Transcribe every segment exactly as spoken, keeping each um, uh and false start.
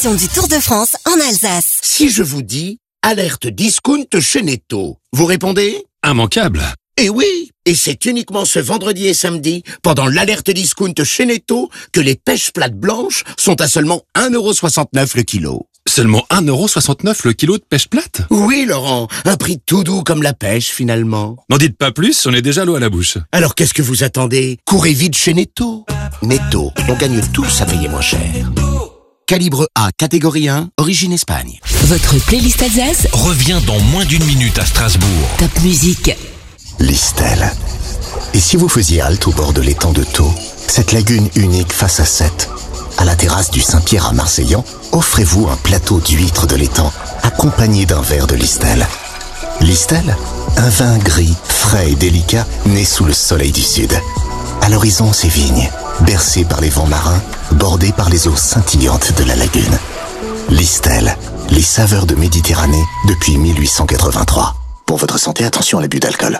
Du Tour de France en Alsace. Si je vous dis alerte discount chez Netto, vous répondez ? Immanquable. Eh oui, et c'est uniquement ce vendredi et samedi, pendant l'alerte discount chez Netto, que les pêches plates blanches sont à seulement un euro soixante-neuf le kilo. Seulement un euro soixante-neuf le kilo de pêche plate ? Oui, Laurent, un prix tout doux comme la pêche finalement. N'en dites pas plus, on est déjà l'eau à la bouche. Alors qu'est-ce que vous attendez ? Courez vite chez Netto. Netto, on gagne tous à payer moins cher. Calibre A, catégorie un, origine Espagne. Votre playlist Alsace revient dans moins d'une minute à Strasbourg. Top musique. Listel. Et si vous faisiez halte au bord de l'étang de Thau, cette lagune unique face à Sète, à la terrasse du Saint-Pierre à Marseillan, offrez-vous un plateau d'huîtres de l'étang, accompagné d'un verre de Listel. Listel, un vin gris, frais et délicat, né sous le soleil du sud. À l'horizon, ces vignes, bercées par les vents marins, bordées par les eaux scintillantes de la lagune. Listel, les saveurs de Méditerranée depuis mille huit cent quatre-vingt-trois. Pour votre santé, attention à l'abus d'alcool.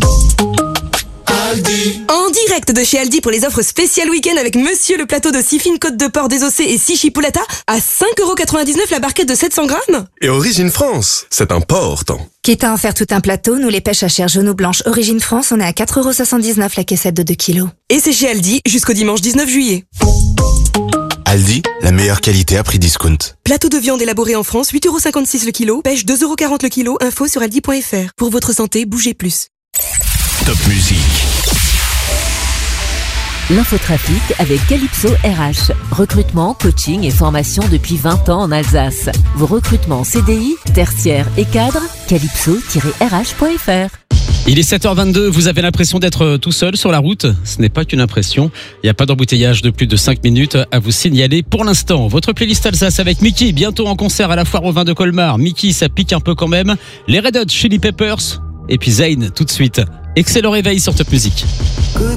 Aldi. En direct de chez Aldi pour les offres spéciales week-end avec Monsieur le plateau de six fines côtes de porc désossées et six chipolata à cinq euros quatre-vingt-dix-neuf la barquette de sept cents grammes. Et Origine France, c'est important. Quitte à en faire tout un plateau, nous les pêches à chair jaune ou blanche Origine France, on est à quatre euros soixante-dix-neuf la caissette de deux kilos. Et c'est chez Aldi jusqu'au dimanche dix-neuf juillet. Aldi, la meilleure qualité à prix discount. Plateau de viande élaboré en France, huit euros cinquante-six le kilo. Pêche deux euros quarante le kilo. Info sur aldi point fr. Pour votre santé, bougez plus. Top musique. L'infotrafic avec Calypso R H. Recrutement, coaching et formation depuis vingt ans en Alsace. Vos recrutements C D I, tertiaires et cadres, calypso tiret r h point f r. Il est sept heures vingt-deux, vous avez l'impression d'être tout seul sur la route ? Ce n'est pas qu'une impression. Il n'y a pas d'embouteillage de plus de cinq minutes à vous signaler pour l'instant. Votre playlist Alsace avec Mickey, bientôt en concert à la foire au vin de Colmar. Mickey, ça pique un peu quand même. Les Red Hot Chili Peppers et puis Zayn tout de suite. Excellent réveil sur Top Music.